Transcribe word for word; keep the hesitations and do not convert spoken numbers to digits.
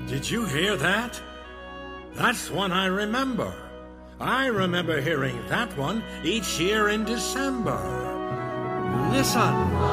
Did you hear that? That's one I remember. I remember hearing that one each year in December. Listen.